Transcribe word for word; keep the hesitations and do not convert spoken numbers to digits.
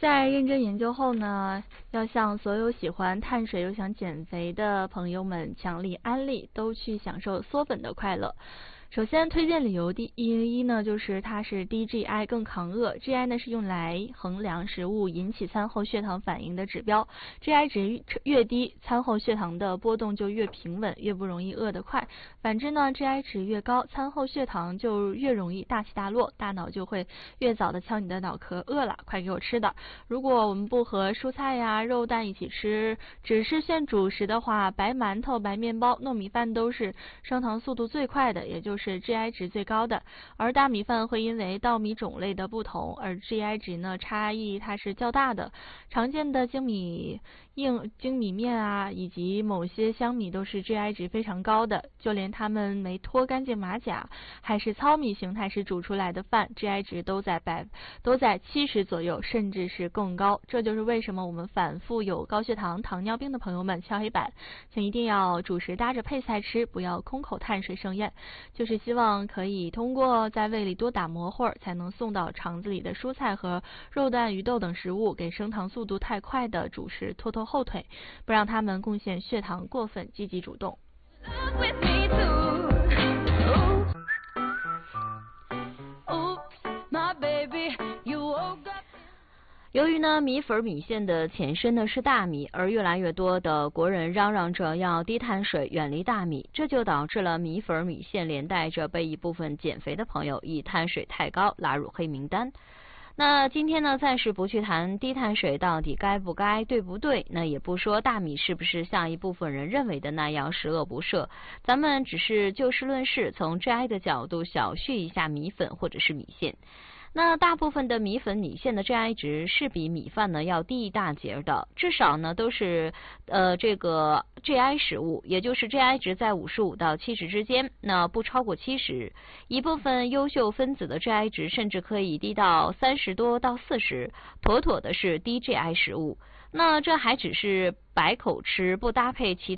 在认真研究后呢，要向所有喜欢碳水又想减肥的朋友们强力安利，都去享受缩粉的快乐。首先推荐理由第一呢，就是它是低 G I 更抗饿。G I 呢是用来衡量食物引起餐后血糖反应的指标 ，G I 值越低，餐后血糖的波动就越平稳，越不容易饿得快。反之呢 ，G I 值越高，餐后血糖就越容易大起大落，大脑就会越早的敲你的脑壳，饿了，快给我吃的。如果我们不和蔬菜呀、肉蛋一起吃，只是选主食的话，白馒头、白面包、糯米饭都是升糖速度最快的，也就是 G I 值最高的。而大米饭会因为稻米种类的不同，而 G I 值呢差异它是较大的。常见的精米硬精米面啊，以及某些香米都是 G I 值非常高的，就连他们没脱干净马甲，还是糙米形态时煮出来的饭 ，G I 值都在百都在七十左右，甚至是更高。这就是为什么我们反复有高血糖、糖尿病的朋友们敲黑板，请一定要主食搭着配菜吃，不要空口碳水盛宴。就是希望可以通过在胃里多打磨会儿，才能送到肠子里的蔬菜和肉蛋、鱼豆等食物，给升糖速度太快的主食拖拖后腿，不让他们贡献血糖过分，积极主动。由于呢米粉米线的前身呢是大米，而越来越多的国人嚷嚷着要低碳水远离大米，这就导致了米粉米线连带着被一部分减肥的朋友以碳水太高拉入黑名单。那今天呢暂时不去谈低碳水到底该不该对不对，那也不说大米是不是像一部分人认为的那样十恶不赦，咱们只是就事论事，从 G I 的角度小觑一下米粉或者是米线。那大部分的米粉米线的 G I 值是比米饭呢要低一大截的，至少呢都是呃这个 G I 食物，也就是 G I 值在五十五到七十之间，那不超过七十。一部分优秀分子的 G I 值甚至可以低到三十多到四十，妥妥的是低 G I 食物。那这还只是百口吃，不搭配其他